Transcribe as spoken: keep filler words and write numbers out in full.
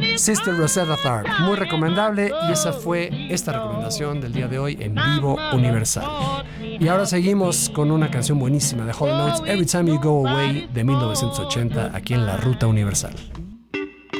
Sister Rosetta Tharpe, muy recomendable, y esa fue esta recomendación del día de hoy en Vivo Universal. Y ahora seguimos con una canción buenísima de Hall and Oates, Every Time You Go Away, de mil novecientos ochenta, aquí en la Ruta Universal.